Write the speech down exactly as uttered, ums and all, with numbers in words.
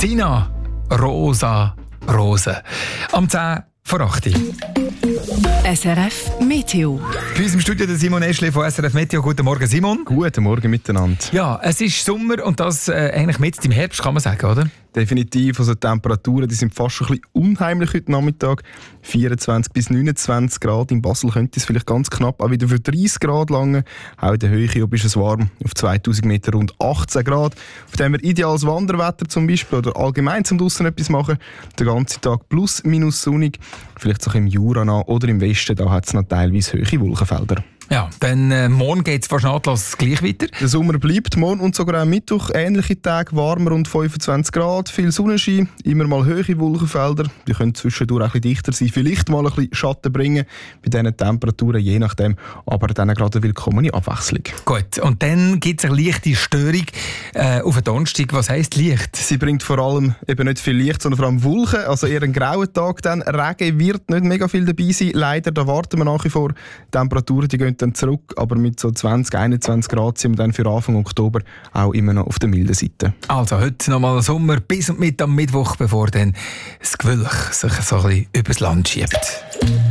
Sina, Rosa, Rose. Am zehn vor acht. S R F Meteo. Bei uns im Studio der Simon Eschle von S R F Meteo. Guten Morgen, Simon. Guten Morgen miteinander. Ja, es ist Sommer und das äh, eigentlich mitten im Herbst, kann man sagen, oder? Definitiv. Also die Temperaturen die sind fast ein bisschen unheimlich heute Nachmittag. vierundzwanzig bis neunundzwanzig Grad. In Basel könnte es vielleicht ganz knapp auch wieder für dreißig Grad lange. Auch in der Höhe ist es warm. Auf zweitausend Meter rund achtzehn Grad. Auf dem wir ideales Wanderwetter zum Beispiel oder allgemein zum draussen etwas machen. Den ganzen Tag plus minus sonnig. Vielleicht auch im Jura oder im Westen, da hat es noch teilweise hohe Wolkenfelder. Ja, dann äh, morgen geht es fast nahtlos gleich weiter. Der Sommer bleibt morgen und sogar am Mittwoch ähnliche Tage, warm rund fünfundzwanzig Grad, viel Sonnenschein, immer mal hohe Wolkenfelder. Die können zwischendurch ein bisschen dichter sein, vielleicht mal ein bisschen Schatten bringen bei diesen Temperaturen, je nachdem, aber dann gerade eine willkommene Abwechslung. Gut, und dann gibt es eine leichte Störung äh, auf den Donnerstag. Was heisst Licht? Sie bringt vor allem eben nicht viel Licht, sondern vor allem Wolken, also eher ein grauer Tag dann. Regen wird nicht mega viel dabei sein, leider, da warten wir nach wie vor. Die Temperaturen die gehen dann zurück, aber mit so zwanzig, einundzwanzig Grad sind wir dann für Anfang Oktober auch immer noch auf der milden Seite. Also heute nochmal Sommer bis und mit am Mittwoch, bevor dann das Gewölk sich so ein bisschen übers Land schiebt.